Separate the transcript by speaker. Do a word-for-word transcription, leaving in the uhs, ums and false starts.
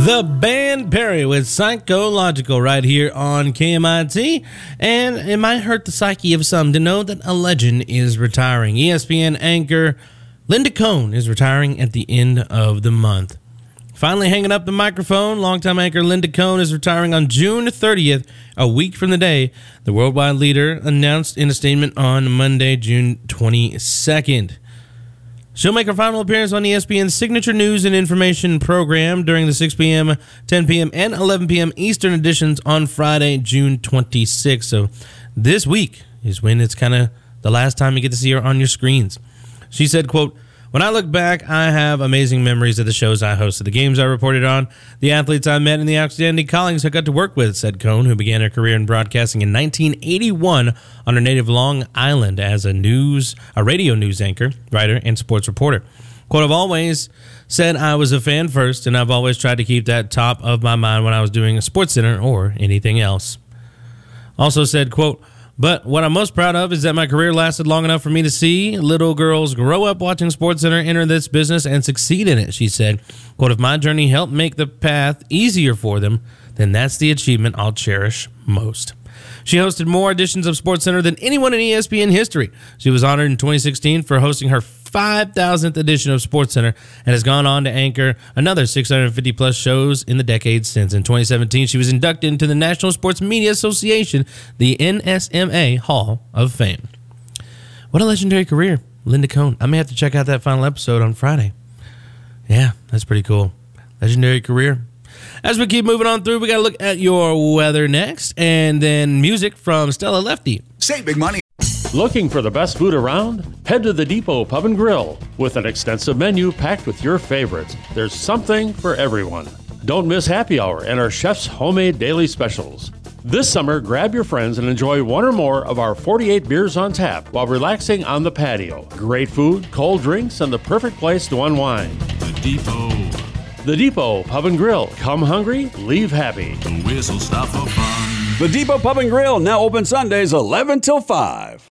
Speaker 1: The Band Perry with Psychological right here on K M I T. And it might hurt the psyche of some to know that a legend is retiring. E S P N anchor Linda Cohn is retiring at the end of the month. Finally hanging up the microphone, longtime anchor Linda Cohn is retiring on June thirtieth, a week from the day the worldwide leader announced in a statement on Monday, June twenty-second. She'll make her final appearance on E S P N's signature news and information program during the six p.m., ten p.m., and eleven p.m. Eastern editions on Friday, June twenty-sixth. So this week is when it's kind of the last time you get to see her on your screens. She said, quote, "When I look back, I have amazing memories of the shows I hosted, the games I reported on, the athletes I met, and the outstanding colleagues I got to work with," said Cohn, who began her career in broadcasting in nineteen eighty-one on her native Long Island as a news, a radio news anchor, writer, and sports reporter. Quote, "I've always said I was a fan first, and I've always tried to keep that top of my mind when I was doing a SportsCenter or anything else." Also said, quote, "But what I'm most proud of is that my career lasted long enough for me to see little girls grow up watching SportsCenter, enter this business, and succeed in it," she said. Quote, "If my journey helped make the path easier for them, then that's the achievement I'll cherish most." She hosted more editions of SportsCenter than anyone in E S P N history. She was honored in twenty sixteen for hosting her five thousandth edition of SportsCenter and has gone on to anchor another six hundred fifty plus shows in the decades since. In twenty seventeen, she was inducted into the National Sports Media Association, the N S M A Hall of Fame. What a legendary career, Linda Cohn. I may have to check out that final episode on Friday. Yeah, that's pretty cool. Legendary career. As we keep moving on through, we got to look at your weather next, and then music from Stella Lefty.
Speaker 2: Save big money.
Speaker 3: Looking for the best food around? Head to the Depot Pub and Grill. With an extensive menu packed with your favorites, there's something for everyone. Don't miss happy hour and our chef's homemade daily specials. This summer, grab your friends and enjoy one or more of our forty-eight beers on tap while relaxing on the patio. Great food, cold drinks, and the perfect place to unwind.
Speaker 4: The Depot.
Speaker 3: The Depot Pub and Grill. Come hungry, leave happy.
Speaker 4: The whistle stop for fun.
Speaker 2: The Depot Pub and Grill, now open Sundays eleven till five.